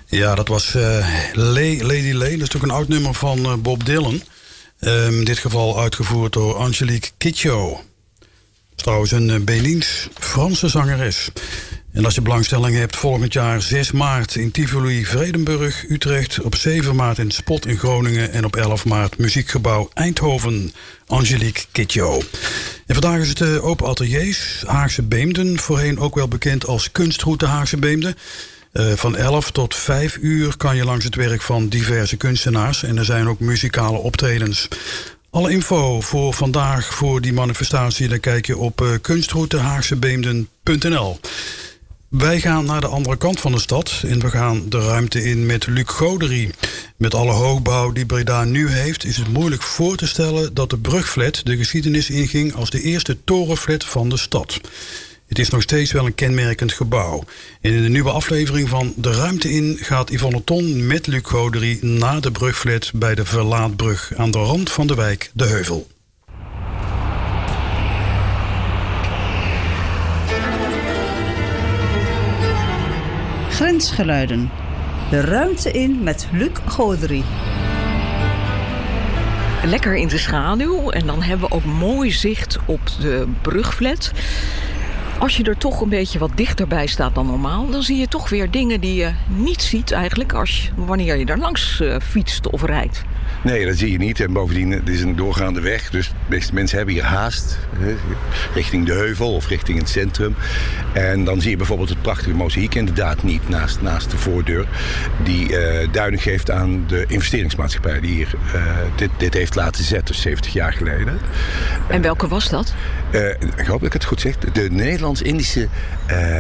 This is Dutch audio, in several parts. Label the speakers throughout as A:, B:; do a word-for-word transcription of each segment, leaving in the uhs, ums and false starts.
A: Ja, dat was uh, Lay, Lady Lay. Dat is toch een oud nummer van uh, Bob Dylan. Um, in dit geval uitgevoerd door Angelique Kidjo. Trouwens een uh, Benins-Franse zangeres. En als je belangstelling hebt, volgend jaar zes maart in Tivoli, Vredenburg, Utrecht. Op zeven maart in Spot in Groningen. En op elf maart Muziekgebouw Eindhoven. Angelique Kidjo. En vandaag is het uh, Open Ateliers Haagse Beemden. Voorheen ook wel bekend als Kunstroute Haagse Beemden. Uh, van elf tot vijf uur kan je langs het werk van diverse kunstenaars. En er zijn ook muzikale optredens. Alle info voor vandaag, voor die manifestatie, dan kijk je op uh, kunstroute haagse beemden punt n l. Wij gaan naar de andere kant van de stad en we gaan de ruimte in met Luc Godery. Met alle hoogbouw die Breda nu heeft, is het moeilijk voor te stellen dat de Brugflat de geschiedenis inging als de eerste torenflat van de stad. Het is nog steeds wel een kenmerkend gebouw. En in de nieuwe aflevering van De Ruimte In gaat Yvonne Ton met Luc Godery naar de Brugflat bij de Verlaatbrug aan de rand van de wijk De Heuvel.
B: Grensgeluiden. De Ruimte In met Luc Godery.
C: Lekker in de schaduw en dan hebben we ook mooi zicht op de Brugflat. Als je er toch een beetje wat dichterbij staat dan normaal, dan zie je toch weer dingen die je niet ziet eigenlijk als je, wanneer je er langs uh, fietst of rijdt.
D: Nee, dat zie je niet. En bovendien, het is een doorgaande weg. Dus de meeste mensen hebben hier haast. Hè, richting de heuvel of richting het centrum. En dan zie je bijvoorbeeld het prachtige mozaïek inderdaad niet naast, naast de voordeur. Die uh, duiding geeft aan de investeringsmaatschappij die hier uh, dit, dit heeft laten zetten, zeventig jaar geleden.
C: En welke was dat?
D: Uh, ik hoop dat ik het goed zeg. De Nederlands-Indische uh,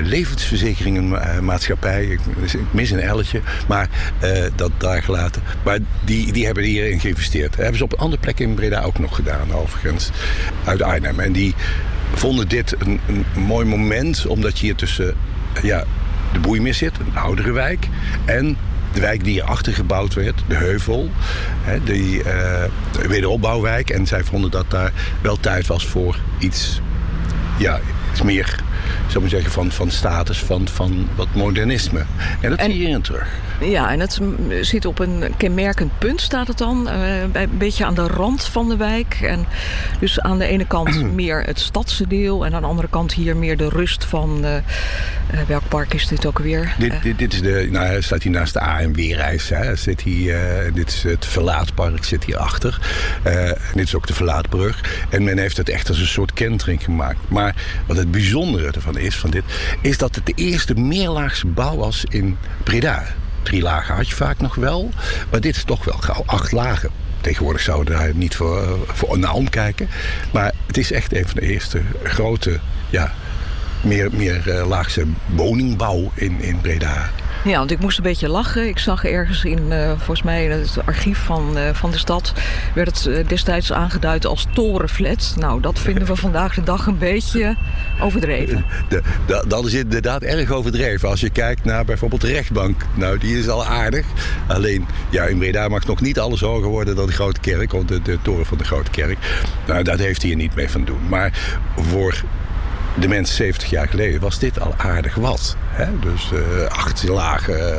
D: levensverzekeringenmaatschappij. Ik, ik mis een elletje, maar uh, dat daar gelaten. Maar die, die hebben hierin geïnvesteerd. Dat hebben ze op een andere plek in Breda ook nog gedaan, overigens. Uit Arnhem. En die vonden dit een, een mooi moment, omdat je hier tussen uh, ja, de Boeimeer zit, een oudere wijk, en de wijk die hierachter gebouwd werd, de Heuvel, hè, die uh, wederopbouwwijk. En zij vonden dat daar wel tijd was voor iets, ja, iets meer, zou ik zeggen, van, van status, van, van wat modernisme. En dat en, zie je hierin terug.
C: Ja, en het zit op een kenmerkend punt, staat het dan. Uh, bij, een beetje aan de rand van de wijk. En dus aan de ene kant meer het stadse deel. En aan de andere kant hier meer de rust van... Uh, uh, welk park is dit ook weer?
D: Dit, dit, dit is de, nou, staat hier naast de A en Weerreis. Hè. Zit hier, uh, dit is het Verlaatpark, zit hierachter. Uh, dit is ook de Verlaatbrug. En men heeft het echt als een soort kentering gemaakt. Maar wat het bijzondere ervan is, van dit, is dat het de eerste meerlaagse bouw was in Breda. Drie lagen had je vaak nog wel, maar dit is toch wel gauw acht lagen. Tegenwoordig zouden we daar niet voor, voor naar omkijken. Maar het is echt een van de eerste grote, ja, meer, meer uh, laagse woningbouw in, in Breda.
C: Ja, want ik moest een beetje lachen. Ik zag ergens in, uh, volgens mij in het archief van, uh, van de stad, werd het uh, destijds aangeduid als torenflat. Nou, dat vinden we vandaag de dag een beetje overdreven.
D: De, de, dat is inderdaad erg overdreven. Als je kijkt naar bijvoorbeeld de rechtbank. Nou, die is al aardig. Alleen, ja, in Breda mag nog niet alles hoger worden dan de Grote Kerk, of de, de toren van de Grote Kerk. Nou, dat heeft hij er niet mee van doen. Maar voor de mensen zeventig jaar geleden was dit al aardig wat. Hè? Dus uh, achttien lagen uh,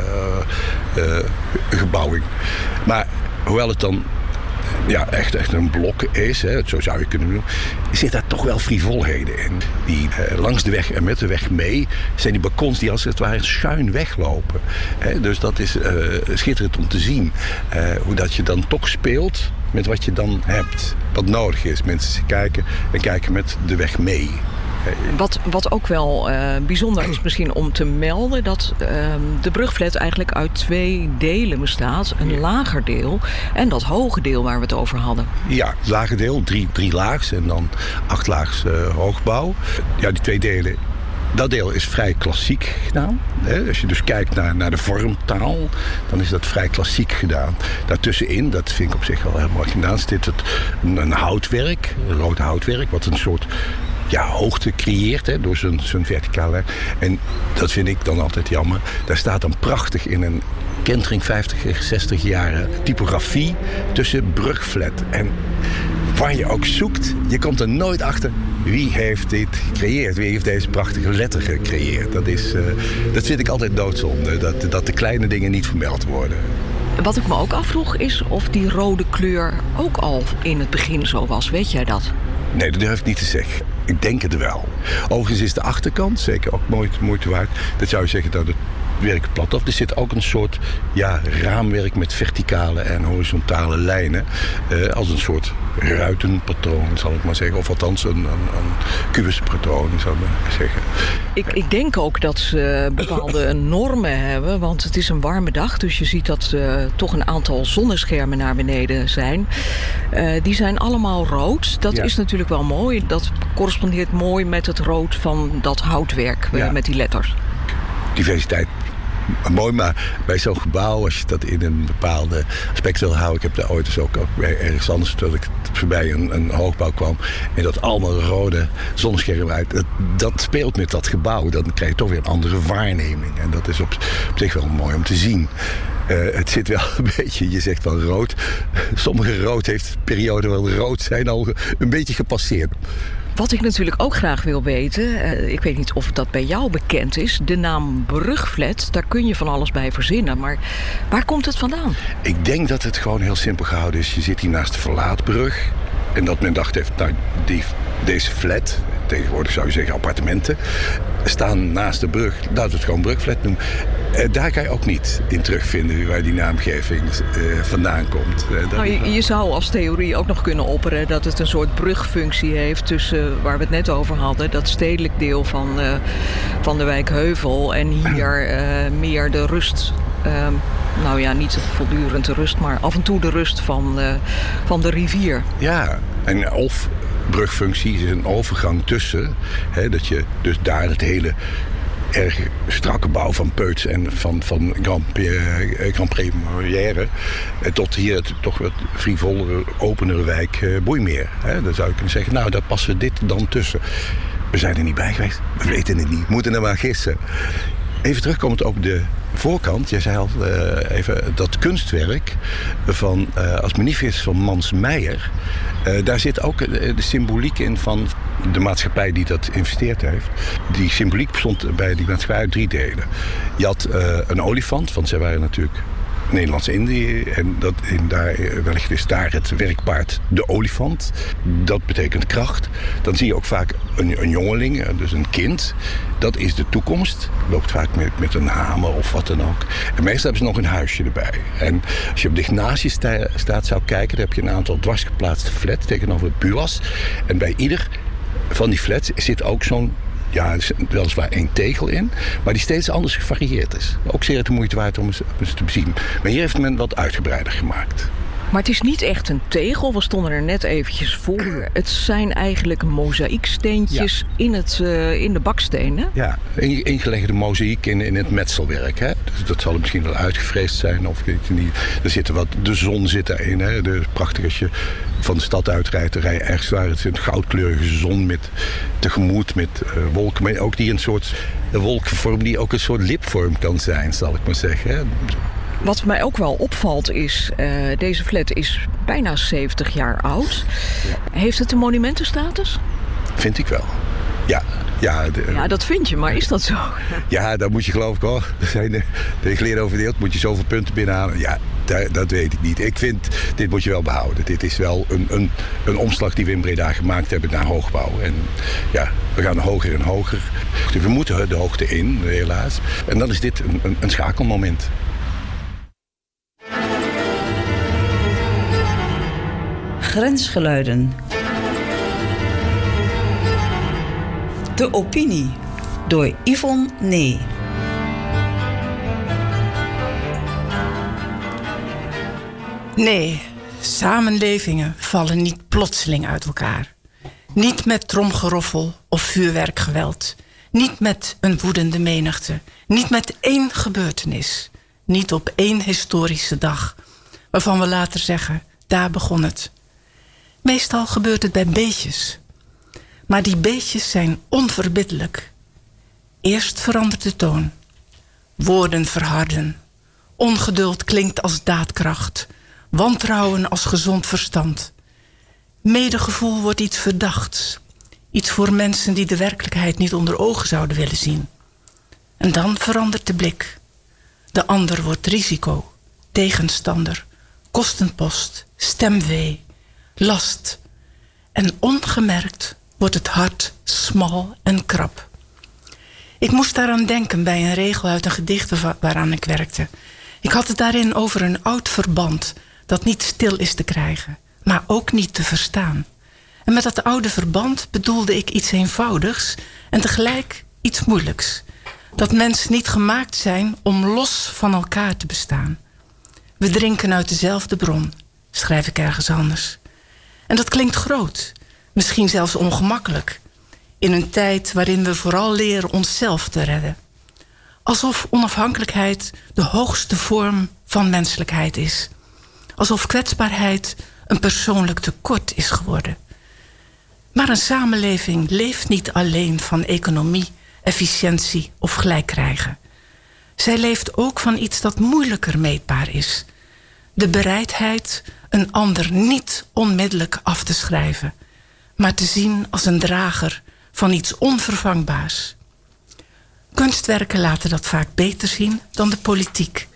D: uh, gebouwing. Maar hoewel het dan ja, echt, echt een blok is, hè, zo zou je kunnen doen, zit daar toch wel frivolheden in. Die uh, langs de weg en met de weg mee zijn die balkons die als het ware schuin weglopen. Hè? Dus dat is uh, schitterend om te zien. Uh, hoe dat je dan toch speelt met wat je dan hebt. Wat nodig is. Mensen kijken en kijken met de weg mee.
C: Wat, wat ook wel uh, bijzonder is misschien om te melden, dat uh, de Brugflat eigenlijk uit twee delen bestaat. Een ja. lager deel en dat hoge deel waar we het over hadden.
D: Ja, het lager deel, drie, drie laags en dan acht laags uh, hoogbouw. Ja, die twee delen. Dat deel is vrij klassiek gedaan. Als je dus kijkt naar, naar de vormtaal, dan is dat vrij klassiek gedaan. Daartussenin, dat vind ik op zich wel heel mooi gedaan, zit het een, een houtwerk, een rood houtwerk, wat een soort ja, hoogte creëert, hè, door zijn, zijn verticale. En dat vind ik dan altijd jammer. Daar staat dan prachtig in een kentering vijftig, zestig jaren typografie tussen Brugflat. En waar je ook zoekt, je komt er nooit achter wie heeft dit gecreëerd? Wie heeft deze prachtige letter gecreëerd? Dat, is, uh, dat vind ik altijd doodzonde, dat, dat de kleine dingen niet vermeld worden.
C: Wat ik me ook afvroeg is of die rode kleur ook al in het begin zo was. Weet jij dat?
D: Nee, dat durf ik niet te zeggen. Ik denk het wel. Overigens is de achterkant zeker ook mooi, moeite waard. Dat zou je zeggen dat het werk plat af. Er zit ook een soort ja, raamwerk met verticale en horizontale lijnen. Eh, als een soort ruitenpatroon, zal ik maar zeggen. Of althans een, een, een kubuspatroon, zou ik maar zeggen.
C: Ik, ik denk ook dat ze bepaalde normen hebben. Want het is een warme dag. Dus je ziet dat uh, toch een aantal zonneschermen naar beneden zijn. Uh, die zijn allemaal rood. Dat ja. is natuurlijk wel mooi. Dat correspondeert mooi met het rood van dat houtwerk. Uh, ja. Met die letters.
D: Diversiteit. Mooi, maar bij zo'n gebouw, als je dat in een bepaalde aspect wil houden... Ik heb daar ooit eens ook, ook bij ergens anders... dat ik voorbij een, een hoogbouw kwam... en dat allemaal rode zonneschermen uit... Dat, dat speelt met dat gebouw. Dan krijg je toch weer een andere waarneming. En dat is op, op zich wel mooi om te zien. Uh, het zit wel een beetje, je zegt wel rood. Sommige rood heeft perioden wel rood zijn al een beetje gepasseerd.
C: Wat ik natuurlijk ook graag wil weten... Uh, ik weet niet of dat bij jou bekend is... de naam Brugflat, daar kun je van alles bij verzinnen. Maar waar komt het vandaan?
D: Ik denk dat het gewoon heel simpel gehouden is. Je zit hier naast de Verlaatbrug. En dat men dacht heeft, nou, die, deze flat... tegenwoordig zou je zeggen appartementen... staan naast de brug. Laten we het gewoon Brugflat noemen. Uh, daar kan je ook niet in terugvinden waar die naamgeving uh, vandaan komt. Uh,
C: nou, je, je zou als theorie ook nog kunnen opperen dat het een soort brugfunctie heeft tussen uh, waar we het net over hadden, dat stedelijk deel van, uh, van de wijk Heuvel en hier uh, meer de rust. Uh, nou ja, niet voortdurend de rust, maar af en toe de rust van, uh, van de rivier.
D: Ja, en of brugfunctie is een overgang tussen, hè, dat je dus daar het hele erg strakke bouw van Peuts en van, van Grand, Grand Première tot hier het toch wat frivolere, openere wijk uh, Boeimeer. Hè. Dan zou je kunnen zeggen, nou daar passen dit dan tussen. We zijn er niet bij geweest, we weten het niet, we moeten er maar gissen. Even terugkomend op de voorkant. Jij zei al uh, even dat kunstwerk van uh, als manifest van Mans Meijer. Uh, daar zit ook uh, de symboliek in van de maatschappij die dat investeerd heeft. Die symboliek bestond bij die maatschappij uit drie delen. Je had uh, een olifant, want zij waren natuurlijk Nederlands-Indië. En dat, in daar, wellicht is daar het werkpaard de olifant. Dat betekent kracht. Dan zie je ook vaak een, een jongeling, dus een kind. Dat is de toekomst. Loopt vaak met, met een hamer of wat dan ook. En meestal hebben ze nog een huisje erbij. En als je op de Ignatiusstraat zou kijken, dan heb je een aantal dwarsgeplaatste flats tegenover het Buas. En bij ieder van die flats zit ook zo'n, ja, er zit weliswaar één tegel in, maar die steeds anders gevarieerd is. Ook zeer de moeite waard om eens, om eens te bezien. Maar hier heeft men wat uitgebreider gemaakt.
C: Maar het is niet echt een tegel, we stonden er net eventjes voor. Het zijn eigenlijk mozaïeksteentjes ja. in, het, uh, in de bakstenen.
D: Ja, ingelegde mozaïek in, in het metselwerk. Hè? Dus dat zal misschien wel uitgevreesd zijn. Of weet je niet. Er zit wat, de zon zit daarin. Hè? De, prachtig als je van de stad uitrijdt, dan rij je ergens waar het is een goudkleurige zon met tegemoet met uh, wolken. Maar ook die een soort een wolkenvorm die ook een soort lipvorm kan zijn, zal ik maar zeggen. Hè?
C: Wat mij ook wel opvalt is, uh, deze flat is bijna zeventig jaar oud. Ja. Heeft het een monumentenstatus?
D: Vind ik wel. Ja. Ja, de,
C: ja, dat vind je, maar is dat zo?
D: Ja, dat moet je geloof ik hoor. Er zijn de, de geleerden verdeeld, moet je zoveel punten binnenhalen. Ja, dat, dat weet ik niet. Ik vind, dit moet je wel behouden. Dit is wel een, een, een omslag die we in Breda gemaakt hebben naar hoogbouw. En ja, we gaan hoger en hoger. We moeten de hoogte in, helaas. En dan is dit een, een, een schakelmoment.
B: Grensgeluiden. De opinie door Yvonne Nee.
E: Nee, samenlevingen vallen niet plotseling uit elkaar. Niet met tromgeroffel of vuurwerkgeweld. Niet met een woedende menigte. Niet met één gebeurtenis. Niet op één historische dag, waarvan we later zeggen, daar begon het. Meestal gebeurt het bij beetjes. Maar die beetjes zijn onverbiddelijk. Eerst verandert de toon. Woorden verharden. Ongeduld klinkt als daadkracht. Wantrouwen als gezond verstand. Medegevoel wordt iets verdachts. Iets voor mensen die de werkelijkheid niet onder ogen zouden willen zien. En dan verandert de blik. De ander wordt risico, tegenstander, kostenpost, stemwee, last. En ongemerkt wordt het hart smal en krap. Ik moest daaraan denken bij een regel uit een gedicht waaraan ik werkte. Ik had het daarin over een oud verband dat niet stil is te krijgen, maar ook niet te verstaan. En met dat oude verband bedoelde ik iets eenvoudigs en tegelijk iets moeilijks. Dat mensen niet gemaakt zijn om los van elkaar te bestaan. We drinken uit dezelfde bron, schrijf ik ergens anders. En dat klinkt groot, misschien zelfs ongemakkelijk. In een tijd waarin we vooral leren onszelf te redden. Alsof onafhankelijkheid de hoogste vorm van menselijkheid is. Alsof kwetsbaarheid een persoonlijk tekort is geworden. Maar een samenleving leeft niet alleen van economie, efficiëntie of gelijk krijgen. Zij leeft ook van iets dat moeilijker meetbaar is. De bereidheid een ander niet onmiddellijk af te schrijven, maar te zien als een drager van iets onvervangbaars. Kunstwerken laten dat vaak beter zien dan de politiek.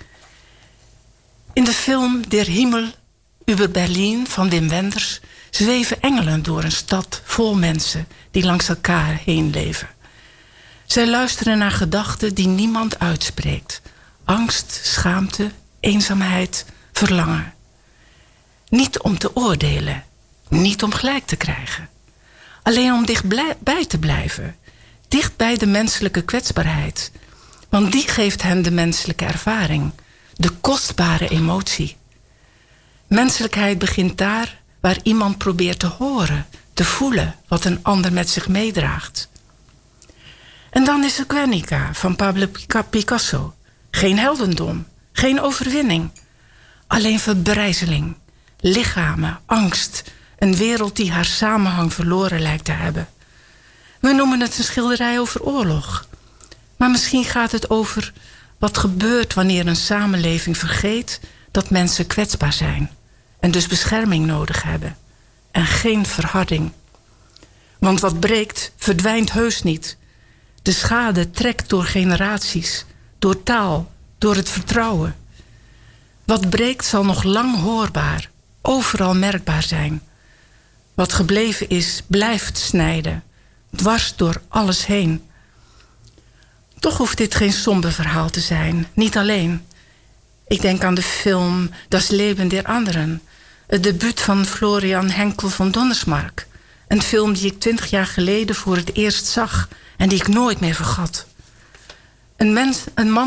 E: In de film Der Himmel über Berlin van Wim Wenders zweven engelen door een stad vol mensen die langs elkaar heen leven. Zij luisteren naar gedachten die niemand uitspreekt. Angst, schaamte, eenzaamheid, verlangen. Niet om te oordelen, niet om gelijk te krijgen. Alleen om dichtbij te blijven. Dicht bij de menselijke kwetsbaarheid. Want die geeft hen de menselijke ervaring. De kostbare emotie. Menselijkheid begint daar waar iemand probeert te horen, te voelen wat een ander met zich meedraagt. En dan is er Guernica van Pablo Picasso. Geen heldendom, geen overwinning. Alleen verbrijzeling, lichamen, angst. Een wereld die haar samenhang verloren lijkt te hebben. We noemen het een schilderij over oorlog. Maar misschien gaat het over wat gebeurt wanneer een samenleving vergeet dat mensen kwetsbaar zijn. En dus bescherming nodig hebben. En geen verharding. Want wat breekt, verdwijnt heus niet. De schade trekt door generaties, door taal, door het vertrouwen. Wat breekt zal nog lang hoorbaar, overal merkbaar zijn. Wat gebleven is, blijft snijden, dwars door alles heen. Toch hoeft dit geen somber verhaal te zijn, niet alleen. Ik denk aan de film Das Leben der Anderen, het debuut van Florian Henkel van Donnersmarck. Een film die ik twintig jaar geleden voor het eerst zag en die ik nooit meer vergat. Een, mens, een man